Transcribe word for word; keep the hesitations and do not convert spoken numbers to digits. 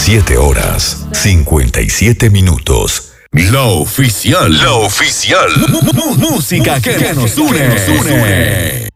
siete horas, cincuenta y siete minutos. La oficial. La oficial. Música que nos une.